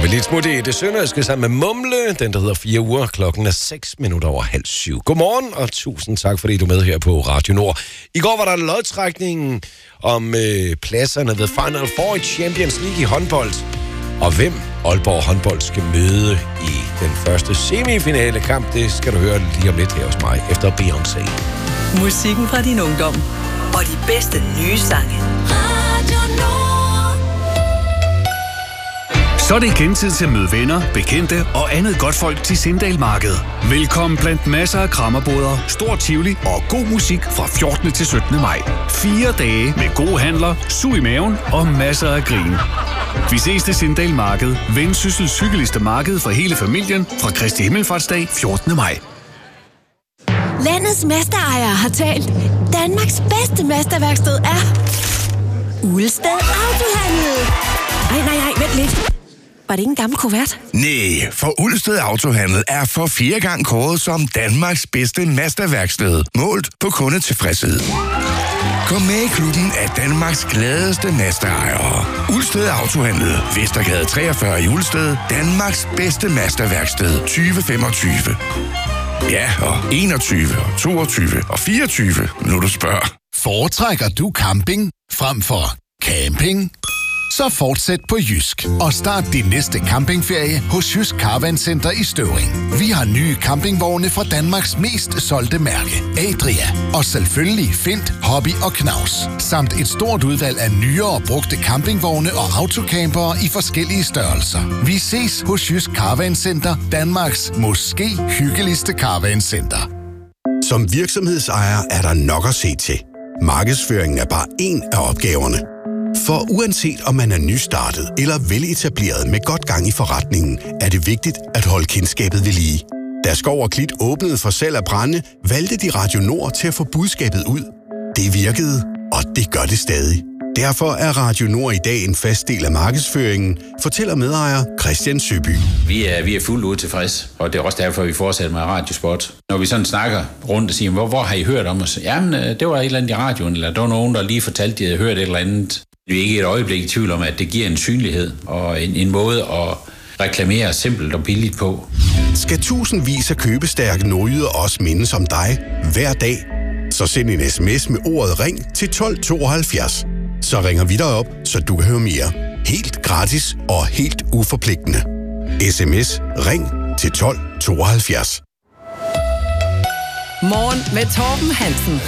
vi lidt smut i det sønderjyske sammen med Mumle. Den, der hedder 4 uger. Klokken er 6:06. Godmorgen, og tusind tak, fordi du er med her på Radio Nord. I går var der lodtrækningen om pladserne ved Final Four i Champions League i håndbold. Og hvem Aalborg håndbold skal møde i den første semifinale kamp, det skal du høre lige om lidt her hos mig, efter Beyoncé. Musikken fra din ungdom. Og de bedste nye sange. Radio Nord. Så er det igen tid til at møde venner, bekendte og andet godt folk til Sindal Marked. Velkommen blandt masser af krammerboder, stor tivoli og god musik fra 14. til 17. maj. 4 dage med gode handler, sug i maven og masser af grin. Vi ses til Sindal Marked, Vendsyssels hyggeligste marked for hele familien fra Kristi Himmelfartsdag 14. maj. Landets mesterejere har talt. Danmarks bedste mesterværksted er Ulsted Autohandel. Nej, vent lidt. Var det ikke en gammel kuvert? Nej, for Ulsted Autohandel er for 4. gang kåret som Danmarks bedste mesterværksted, målt på kundetilfredshed. Kom med i klubben af Danmarks gladeste mesterejere. Ulsted Autohandel, Vestergade 43 i Ulsted, Danmarks bedste mesterværksted 2025. Ja, og 21, og 22, og 24, nu du spørger. Foretrækker du camping frem for camping? Så fortsæt på Jysk og start din næste campingferie hos Jysk Caravan Center i Støvring. Vi har nye campingvogne fra Danmarks mest solgte mærke, Adria. Og selvfølgelig Fint, Hobby og Knaus. Samt et stort udvalg af nyere og brugte campingvogne og autocampere i forskellige størrelser. Vi ses hos Jysk Caravan Center, Danmarks måske hyggeligste caravan center. Som virksomhedsejer er der nok at se til. Markedsføringen er bare en af opgaverne. For uanset om man er nystartet eller veletableret med godt gang i forretningen, er det vigtigt at holde kendskabet ved lige. Da Skov og Klit åbnede for salg af brænde, valgte de Radio Nord til at få budskabet ud. Det virkede, og det gør det stadig. Derfor er Radio Nord i dag en fast del af markedsføringen, fortæller medejer Christian Søby. Vi er fuldt ud tilfreds, og det er også derfor, vi fortsætter med radiosport. Når vi sådan snakker rundt og siger, hvor har I hørt om os? Jamen, det var et eller andet i radioen, eller der var nogen, der lige fortalte, de havde hørt et eller andet. Vi er ikke et øjeblik i tvivl om, at det giver en synlighed og en måde at reklamere simpelt og billigt på. Skal tusindvis af købestærke nordjyder også mindes om dig hver dag? Så send en sms med ordet ring til 1272. Så ringer vi dig op, så du kan høre mere. Helt gratis og helt uforpligtende. SMS ring til 1272. Morgen med Torben Hansen.